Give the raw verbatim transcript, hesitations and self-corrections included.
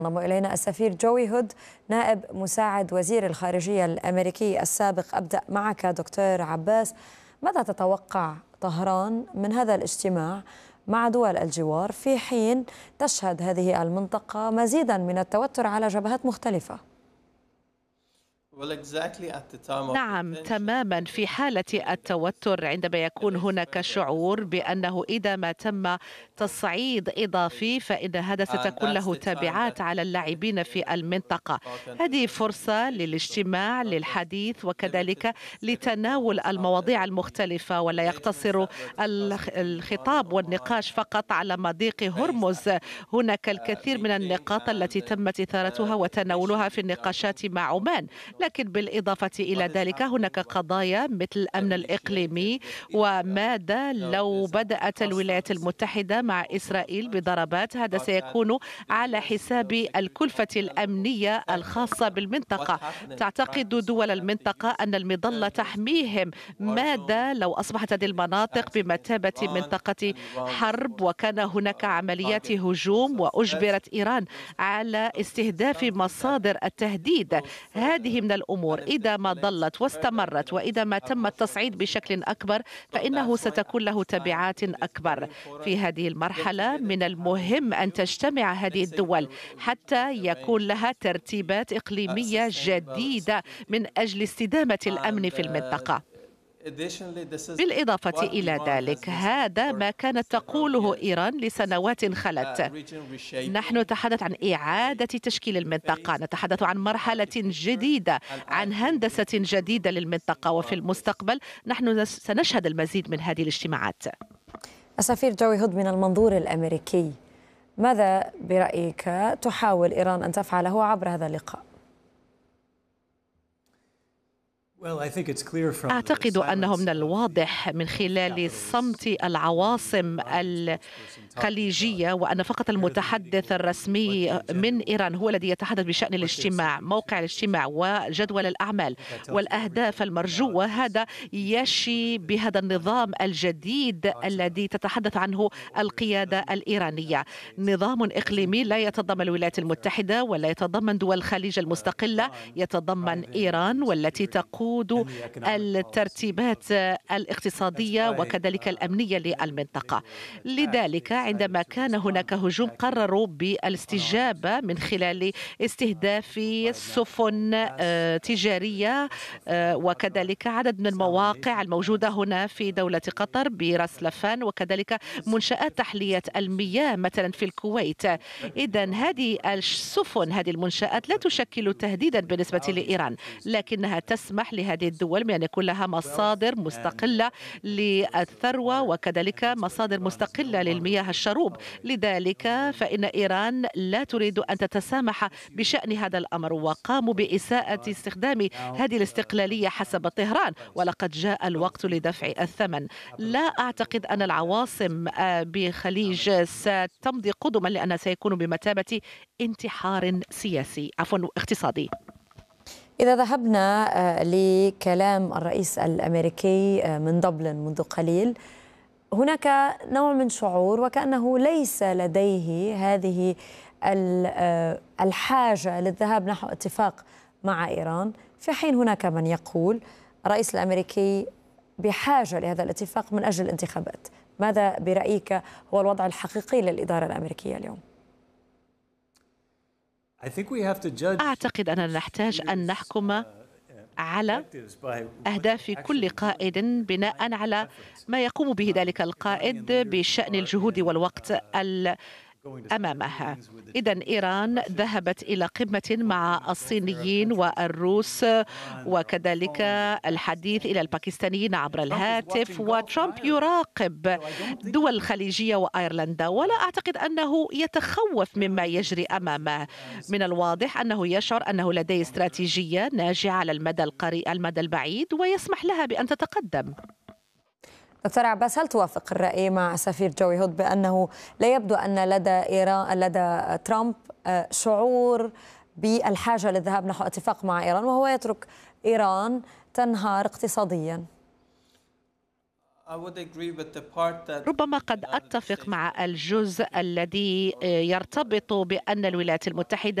انضم إلينا السفير جوي هود نائب مساعد وزير الخارجية الأمريكي السابق. أبدأ معك دكتور عباس، ماذا تتوقع طهران من هذا الاجتماع مع دول الجوار في حين تشهد هذه المنطقة مزيدا من التوتر على جبهات مختلفة؟ نعم تماما، في حالة التوتر عندما يكون هناك شعور بأنه إذا ما تم تصعيد إضافي فإن هذا ستكون له تبعات على اللاعبين في المنطقة. هذه فرصة للاجتماع للحديث وكذلك لتناول المواضيع المختلفة، ولا يقتصر الخطاب والنقاش فقط على مضيق هرمز. هناك الكثير من النقاط التي تمت إثارتها وتناولها في النقاشات مع عمان، لكن بالإضافة إلى ذلك هناك قضايا مثل الأمن الإقليمي، وماذا لو بدأت الولايات المتحدة مع إسرائيل بضربات؟ هذا سيكون على حساب الكلفة الأمنية الخاصة بالمنطقة. تعتقد دول المنطقة أن المظلة تحميهم؟ ماذا لو أصبحت هذه المناطق بمثابة منطقة حرب وكان هناك عمليات هجوم وأجبرت إيران على استهداف مصادر التهديد؟ هذه من الأمور إذا ما ظلت واستمرت وإذا ما تم التصعيد بشكل أكبر فإنه ستكون له تبعات أكبر. في هذه المرحلة من المهم أن تجتمع هذه الدول حتى يكون لها ترتيبات إقليمية جديدة من أجل استدامة الأمن في المنطقة. بالإضافة إلى ذلك هذا ما كانت تقوله إيران لسنوات خلت. نحن نتحدث عن إعادة تشكيل المنطقة، نتحدث عن مرحلة جديدة، عن هندسة جديدة للمنطقة، وفي المستقبل نحن سنشهد المزيد من هذه الاجتماعات. السفير جوي هود، من المنظور الأمريكي ماذا برأيك تحاول إيران أن تفعله عبر هذا اللقاء؟ أعتقد أنه من الواضح من خلال صمت العواصم الخليجية وأن فقط المتحدث الرسمي من إيران هو الذي يتحدث بشأن الاجتماع، موقع الاجتماع وجدول الأعمال والأهداف المرجوة. هذا يشي بهذا النظام الجديد الذي تتحدث عنه القيادة الإيرانية، نظام إقليمي لا يتضمن الولايات المتحدة ولا يتضمن دول الخليج المستقلة، يتضمن إيران والتي تقود الترتيبات الاقتصادية وكذلك الأمنية للمنطقة. لذلك عندما كان هناك هجوم قرروا بالاستجابة من خلال استهداف سفن تجارية وكذلك عدد من المواقع الموجودة هنا في دولة قطر براس لفان، وكذلك منشآت تحلية المياه مثلا في الكويت. إذن هذه السفن، هذه المنشآت لا تشكل تهديدا بالنسبة لإيران، لكنها تسمح لهذه الدول من أن يكون لها مصادر مستقلة للثروة وكذلك مصادر مستقلة للمياه الشروب. لذلك فإن إيران لا تريد أن تتسامح بشأن هذا الأمر، وقاموا بإساءة استخدام هذه الاستقلالية حسب طهران، ولقد جاء الوقت لدفع الثمن. لا أعتقد أن العواصم بخليج ستمضي قدما، لأنها سيكون بمثابة انتحار سياسي عفوا اقتصادي. إذا ذهبنا لكلام الرئيس الأمريكي من دبلن منذ قليل، هناك نوع من شعور وكأنه ليس لديه هذه الحاجة للذهاب نحو اتفاق مع إيران، في حين هناك من يقول الرئيس الأمريكي بحاجة لهذا الاتفاق من أجل الانتخابات. ماذا برأيك هو الوضع الحقيقي للإدارة الأمريكية اليوم؟ أعتقد أننا نحتاج أن نحكم على أهداف كل قائد بناء على ما يقوم به ذلك القائد بشأن الجهود والوقت أمامها. إذن إيران ذهبت إلى قمة مع الصينيين والروس وكذلك الحديث إلى الباكستانيين عبر الهاتف، وترامب يراقب دول الخليجية وأيرلندا، ولا أعتقد أنه يتخوف مما يجري أمامه. من الواضح أنه يشعر أنه لديه استراتيجية ناجعة على المدى القريب المدى البعيد ويسمح لها بأن تتقدم. دكتور عباس، هل توافق الرأي مع سفير جوي هود بأنه لا يبدو أن لدى إيران لدى ترامب شعور بالحاجة للذهاب نحو اتفاق مع إيران وهو يترك إيران تنهار اقتصاديا؟ ربما قد أتفق مع الجزء الذي يرتبط بأن الولايات المتحدة